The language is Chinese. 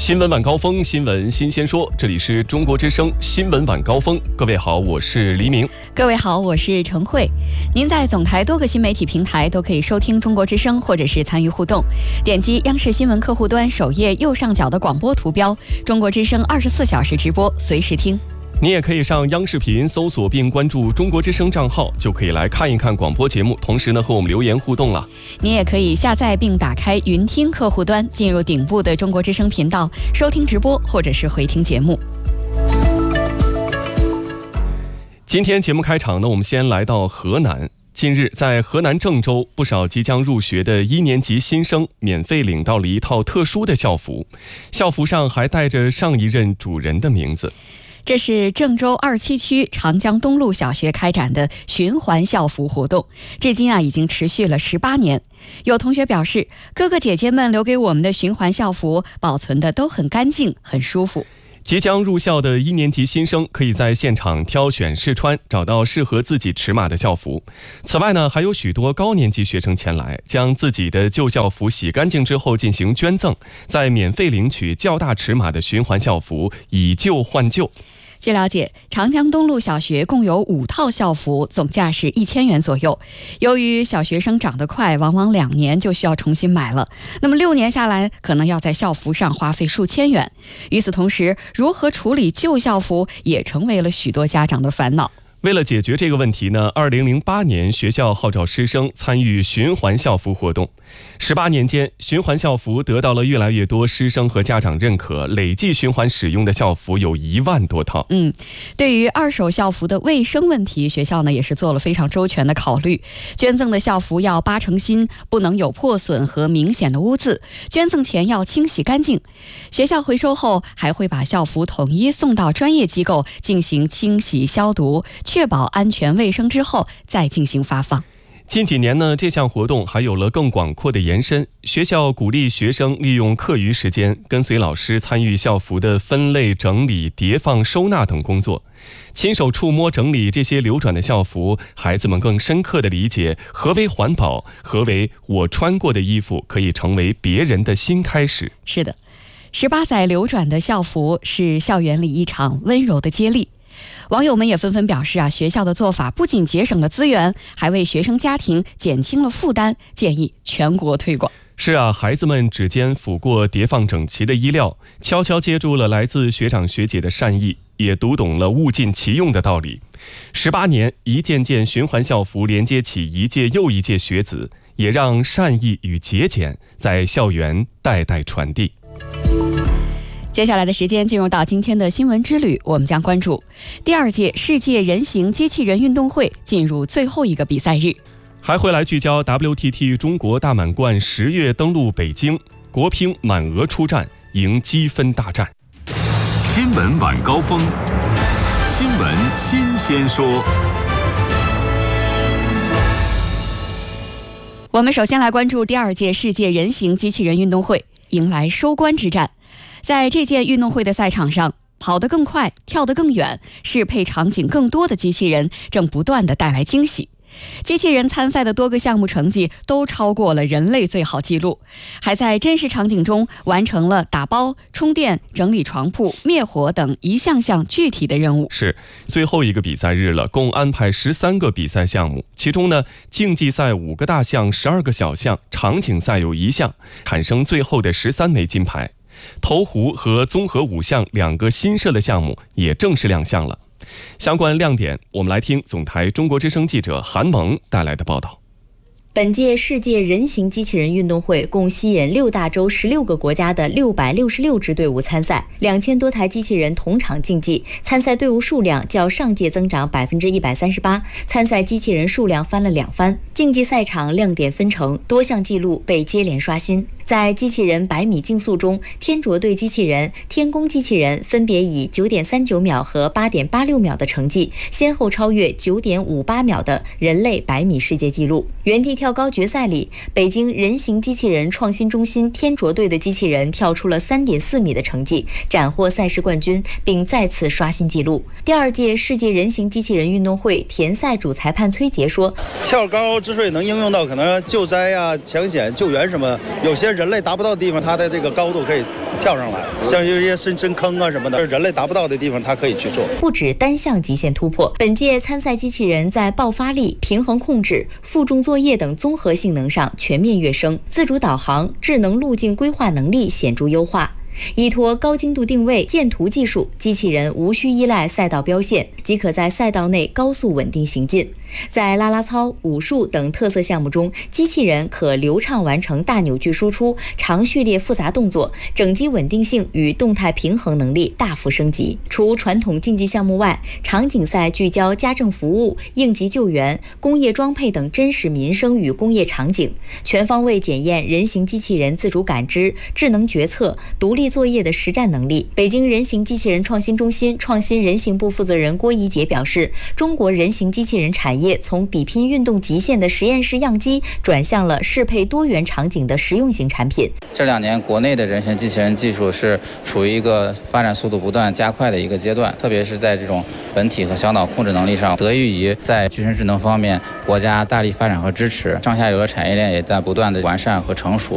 新闻晚高峰，新闻新鲜说，这里是中国之声新闻晚高峰。各位好，我是黎明。 各位好，我是陈慧。您在总台多个新媒体平台都可以收听中国之声，或者是参与互动。点击央视新闻客户端首页右上角的广播图标，中国之声24小时直播，随时听。 你也可以上央视频搜索并关注中国之声账号，就可以来看一看广播节目，同时呢和我们留言互动了。 你也可以下载并打开云听客户端，进入顶部的中国之声频道，收听直播或者是回听节目。 今天节目开场呢，我们先来到河南。近日，在河南郑州，不少即将入学的1年级新生免费领到了一套特殊的校服，校服上还带着上一任主人的名字。 这是郑州27区长江东路小学开展的循环校服活动，至今已经持续了18年。有同学表示，哥哥姐姐们留给我们的循环校服保存的都很干净，很舒服。 即将入校的1年级新生可以在现场挑选试穿，找到适合自己尺码的校服。此外呢，还有许多高年级学生前来，将自己的旧校服洗干净之后进行捐赠，再免费领取较大尺码的循环校服，以旧换旧。 据了解，长江东路小学共有5套校服，总价是1000元左右。由于小学生长得快，往往2年就需要重新买了，那么6年下来，可能要在校服上花费数千元。与此同时，如何处理旧校服也成为了许多家长的烦恼。 为了解决这个问题呢，2008年学校号召师生参与循环校服活动。18年间，循环校服得到了越来越多师生和家长认可，累计循环使用的校服有1万多套。 对于二手校服的卫生问题，学校呢也是做了非常周全的考虑。捐赠的校服要8成新，不能有破损和明显的污渍。捐赠前要清洗干净。学校回收后还会把校服统一送到专业机构进行清洗消毒，确保安全卫生之后再进行发放。 近几年呢，这项活动还有了更广阔的延伸。学校鼓励学生利用课余时间，跟随老师参与校服的分类、整理、叠放、收纳等工作，亲手触摸整理这些流转的校服，孩子们更深刻地理解何为环保，何为我穿过的衣服可以成为别人的新开始。 是的，18载流转的校服是校园里一场温柔的接力。网友们也纷纷表示学校的做法不仅节省了资源，还为学生家庭减轻了负担，建议全国推广。 是孩子们指尖抚过叠放整齐的衣料，悄悄接住了来自学长学姐的善意，也读懂了物尽其用的道理。18年，一件件循环校服连接起一届又一届学子，也让善意与节俭在校园代代传递。 接下来的时间进入到今天的新闻之旅，我们将关注第2届世界人形机器人运动会进入最后一个比赛日， 还会来聚焦 WTT 中国大满贯10月登陆北京，国乒满额出战，赢积分大战。 新闻晚高峰，新闻新鲜说。 我们首先来关注第2届世界人形机器人运动会迎来收官之战。在这届运动会的赛场上，跑得更快，跳得更远，适配场景更多的机器人正不断地带来惊喜。机器人参赛的多个项目成绩都超过了人类最好纪录，还在真实场景中完成了打包、充电、整理床铺、灭火等一项项具体的任务。 是最后一个比赛日了，共安排13个比赛项目，其中呢，竞技赛5个大项，12个小项，场景赛有1项，产生最后的13枚金牌。投壶和综合5项2个新设的项目也正式亮相了。相关亮点，我们来听总台中国之声记者韩萌带来的报道。 本届世界人形机器人运动会共吸引6大洲16个国家的666支队伍参赛，2000多台机器人同场竞技，参赛队伍数量较上届增长138%，参赛机器人数量翻了2番。竞技赛场亮点纷呈，多项纪录被接连刷新。在机器人100米竞速中，天卓队机器人、天宫机器人分别以9.39秒和8.86秒的成绩，先后超越9.58秒的人类100米世界纪录。原地跳高决赛里，北京人形机器人创新中心天卓队的机器人跳出了3.4米的成绩，斩获赛事冠军，并再次刷新纪录。第2届世界人形机器人运动会田赛主裁判崔杰说：“ 跳高之所以能应用到可能救灾啊、抢险、救援什么，有些人类达不到的地方，它的这个高度可以跳上来，像有一些深坑啊什么的，人类达不到的地方，它可以去做。 不止单项极限突破，本届参赛机器人在爆发力、平衡控制、负重作业等综合性能上全面跃升，自主导航、智能路径规划能力显著优化。依托高精度定位、剑图技术，机器人无需依赖赛道标线，即可在赛道内高速稳定行进。在啦啦操、武术等特色项目中，机器人可流畅完成大扭矩输出、长序列复杂动作，整机稳定性与动态平衡能力大幅升级。除传统竞技项目外，场景赛聚焦家政服务、应急救援、工业装配等真实民生与工业场景，全方位检验人形机器人自主感知、智能决策、独立作业的实战能力。北京人形机器人创新中心创新人形部负责人郭怡杰表示，中国人形机器人产业从比拼运动极限的实验室样机，转向了适配多元场景的实用型产品。 这2年国内的人形机器人技术是处于一个发展速度不断加快的一个阶段，特别是在这种本体和小脑控制能力上，得益于在具身智能方面国家大力发展和支持，上下游的产业链也在不断的完善和成熟。